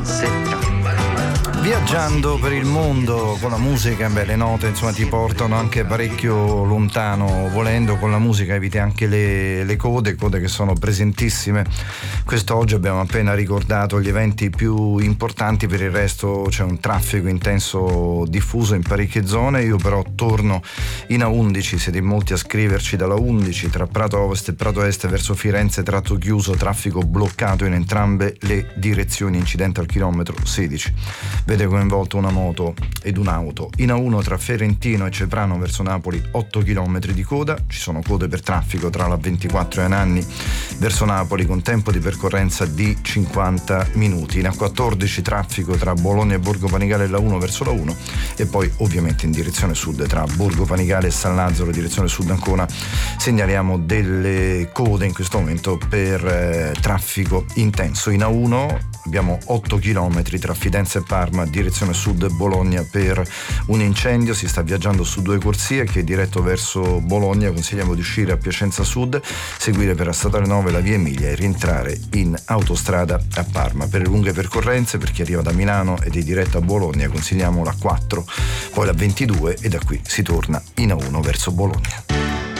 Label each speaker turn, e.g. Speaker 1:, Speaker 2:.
Speaker 1: Viaggiando per il mondo con la musica, le note insomma ti portano anche parecchio lontano. Volendo, con la musica eviti anche le code che sono presentissime. Quest'oggi abbiamo appena ricordato gli eventi più importanti, per il resto c'è un traffico intenso diffuso in parecchie zone. Io però torno in A11, siete in molti a scriverci dalla 11 tra Prato Ovest e Prato Est verso Firenze, tratto chiuso, traffico bloccato in entrambe le direzioni, incidente al chilometro 16. Vede coinvolto una moto ed un'auto. In A1 tra Ferentino e Ceprano verso Napoli 8 km di coda, ci sono code per traffico tra la 24 e Anagni verso Napoli con tempo di percorrenza di 50 minuti. In A14 traffico tra Bologna e Borgo Panigale e la 1 verso la 1 e poi ovviamente in direzione sud tra Borgo Panigale e San Lazzaro, direzione sud Ancona, segnaliamo delle code in questo momento per traffico intenso. In A1 abbiamo 8 km tra Fidenza e Parma, direzione sud Bologna, per un incendio. Si sta viaggiando su 2 corsie che è diretto verso Bologna. Consigliamo di uscire a Piacenza Sud, seguire per la statale 9 la via Emilia e rientrare in autostrada a Parma. Per le lunghe percorrenze, per chi arriva da Milano ed è diretto a Bologna, consigliamo la 4, poi la 22 e da qui si torna in A1 verso Bologna.